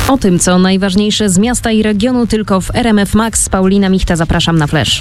O tym, co najważniejsze z miasta i regionu, tylko w RMF Max. Paulina Michta, zapraszam na Flash.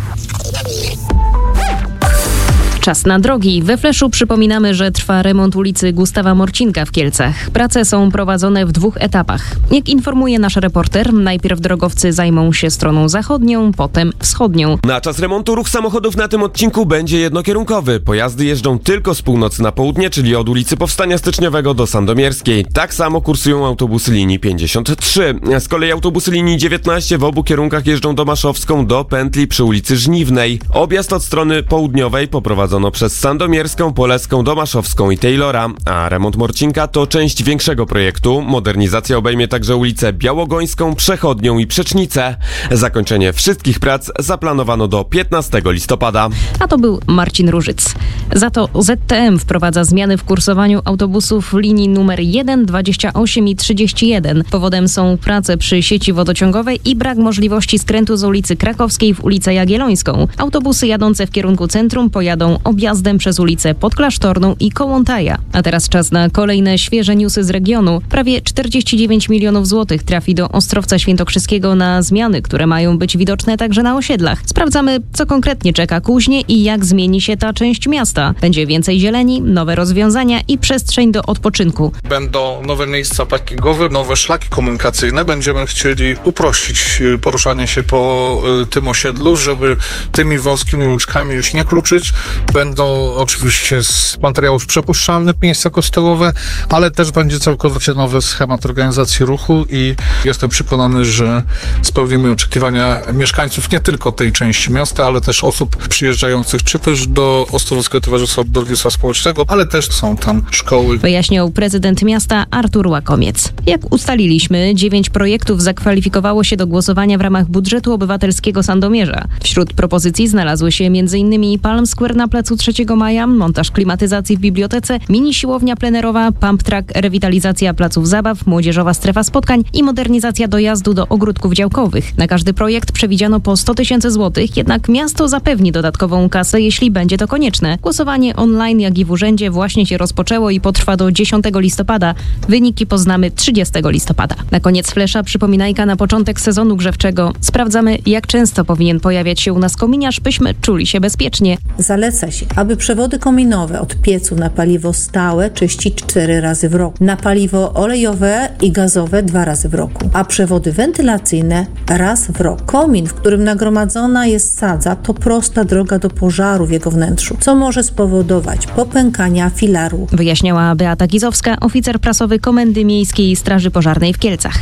Czas na drogi. We Fleszu przypominamy, że trwa remont ulicy Gustawa Morcinka w Kielcach. Prace są prowadzone w 2 etapach. Jak informuje nasz reporter, najpierw drogowcy zajmą się stroną zachodnią, potem wschodnią. Na czas remontu ruch samochodów na tym odcinku będzie jednokierunkowy. Pojazdy jeżdżą tylko z północy na południe, czyli od ulicy Powstania Styczniowego do Sandomierskiej. Tak samo kursują autobusy linii 53. Z kolei autobusy linii 19 w obu kierunkach jeżdżą do Maszowską do pętli przy ulicy Żniwnej. Objazd od strony południowej poprowadzono przez Sandomierską, Poleską, Domaszowską i Taylora, a remont Morcinka to część większego projektu. Modernizacja obejmie także ulicę Białogońską, Przechodnią i Przecznicę. Zakończenie wszystkich prac zaplanowano do 15 listopada. A to był Marcin Różyc. Za to ZTM wprowadza zmiany w kursowaniu autobusów linii numer 1, 28 i 31. Powodem są prace przy sieci wodociągowej i brak możliwości skrętu z ulicy Krakowskiej w ulicę Jagiellońską. Autobusy jadące w kierunku centrum pojadą objazdem przez ulicę Podklasztorną i Kołłątaja. A teraz czas na kolejne świeże newsy z regionu. Prawie 49 milionów złotych trafi do Ostrowca Świętokrzyskiego na zmiany, które mają być widoczne także na osiedlach. Sprawdzamy, co konkretnie czeka Kuźnię i jak zmieni się ta część miasta. Będzie więcej zieleni, nowe rozwiązania i przestrzeń do odpoczynku. Będą nowe miejsca parkingowe, nowe szlaki komunikacyjne. Będziemy chcieli uprościć poruszanie się po tym osiedlu, żeby tymi wąskimi uliczkami już nie kluczyć. Będą oczywiście z materiałów przepuszczalnych miejsca kościołowe, ale też będzie całkowicie nowy schemat organizacji ruchu i jestem przekonany, że spełnimy oczekiwania mieszkańców nie tylko tej części miasta, ale też osób przyjeżdżających czy też do Ostrowskiego Towarzystwa Budownictwa Społecznego, ale też są tam szkoły. Wyjaśniał prezydent miasta Artur Łakomiec. Jak ustaliliśmy, 9 projektów zakwalifikowało się do głosowania w ramach budżetu obywatelskiego Sandomierza. Wśród propozycji znalazły się m.in. Palm Square na placu 3 Maja, montaż klimatyzacji w bibliotece, mini siłownia plenerowa, pump track, rewitalizacja placów zabaw, młodzieżowa strefa spotkań i modernizacja dojazdu do ogródków działkowych. Na każdy projekt przewidziano po 100 000 złotych, jednak miasto zapewni dodatkową kasę, jeśli będzie to konieczne. Głosowanie online, jak i w urzędzie właśnie się rozpoczęło i potrwa do 10 listopada. Wyniki poznamy 30 listopada. Na koniec Flesza przypominajka na początek sezonu grzewczego. Sprawdzamy, jak często powinien pojawiać się u nas kominiarz, byśmy czuli się bezpiecznie. Zaleca się, aby przewody kominowe od piecu na paliwo stałe czyścić 4 razy w roku, na paliwo olejowe i gazowe 2 razy w roku, a przewody wentylacyjne raz w rok. Komin, w którym nagromadzona jest sadza, to prosta droga do pożaru w jego wnętrzu, co może spowodować popękania filaru. Wyjaśniała Beata Gizowska, oficer prasowy Komendy Miejskiej Straży Pożarnej w Kielcach.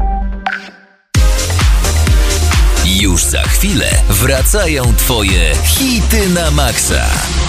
Już za chwilę wracają Twoje hity na maksa.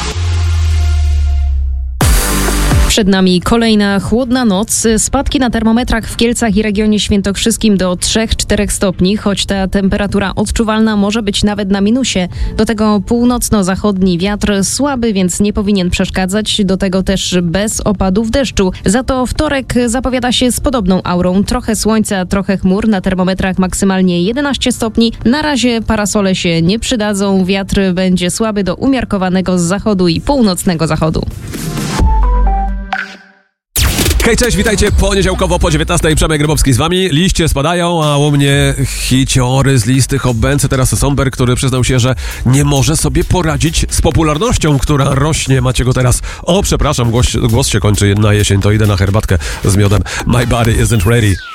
Przed nami kolejna chłodna noc. Spadki na termometrach w Kielcach i regionie świętokrzyskim do 3-4 stopni, choć ta temperatura odczuwalna może być nawet na minusie. Do tego północno-zachodni wiatr słaby, więc nie powinien przeszkadzać. Do tego też bez opadów deszczu. Za to wtorek zapowiada się z podobną aurą. Trochę słońca, trochę chmur. Na termometrach maksymalnie 11 stopni. Na razie parasole się nie przydadzą. Wiatr będzie słaby do umiarkowanego z zachodu i północnego zachodu. Hej, cześć, witajcie poniedziałkowo po 19:00. Przemek Grybowski z wami. Liście spadają, a u mnie hiciory z listy Hobbence. Teraz Somber, który przyznał się, że nie może sobie poradzić z popularnością, która rośnie. Macie go teraz. O, przepraszam, głos się kończy na jesień, to idę na herbatkę z miodem. My body isn't ready.